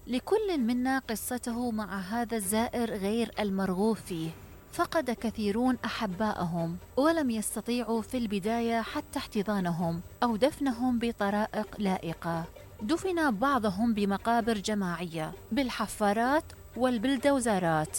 لكل منا قصته مع هذا الزائر غير المرغوب فيه. فقد كثيرون أحباءهم ولم يستطيعوا في البداية حتى احتضانهم أو دفنهم بطرائق لائقة. دفن بعضهم بمقابر جماعية بالحفارات والبلدوزرات،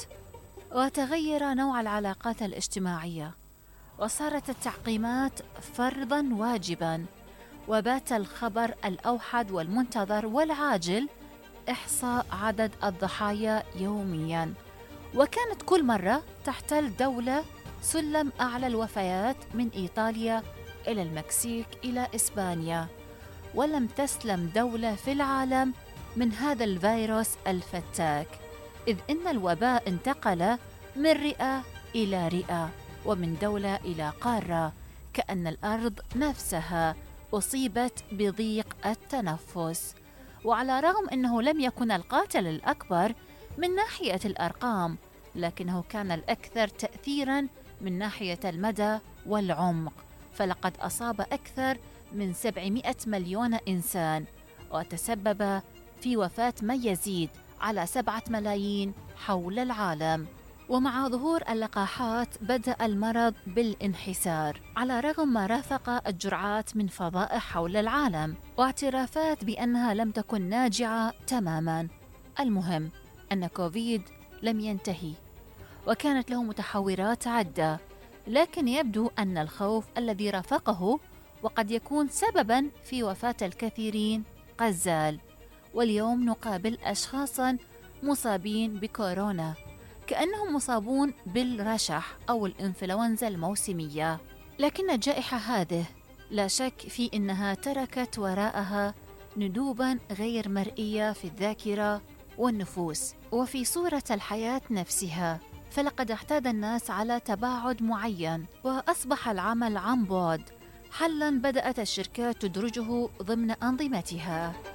وتغير نوع العلاقات الاجتماعية، وصارت التعقيمات فرضاً واجباً، وبات الخبر الأوحد والمنتظر والعاجل إحصاء عدد الضحايا يومياً. وكانت كل مرة تحتل دولة سلم أعلى الوفيات، من إيطاليا إلى المكسيك إلى إسبانيا، ولم تسلم دولة في العالم من هذا الفيروس الفتاك، إذ إن الوباء انتقل من رئة إلى رئة ومن دولة إلى قارة، كأن الأرض نفسها أصيبت بضيق التنفس. وعلى الرغم أنه لم يكن القاتل الأكبر من ناحية الأرقام، لكنه كان الأكثر تأثيراً من ناحية المدى والعمق، فلقد أصاب أكثر من 700 مليون إنسان، وتسبب في وفاة ما يزيد على 7 ملايين حول العالم. ومع ظهور اللقاحات بدأ المرض بالانحسار، على رغم ما رافق الجرعات من فضائح حول العالم واعترافات بأنها لم تكن ناجعة تماماً. المهم أن كوفيد لم ينتهي، وكانت له متحورات عدة، لكن يبدو أن الخوف الذي رافقه وقد يكون سبباً في وفاة الكثيرين قد زال. واليوم نقابل أشخاصاً مصابين بكورونا كأنهم مصابون بالرشح أو الإنفلونزا الموسمية، لكن الجائحة هذه لا شك في أنها تركت وراءها ندوباً غير مرئية في الذاكرة والنفوس وفي صورة الحياة نفسها. فلقد اعتاد الناس على تباعد معين، وأصبح العمل عن بعد حلاً بدأت الشركات تدرجه ضمن أنظمتها.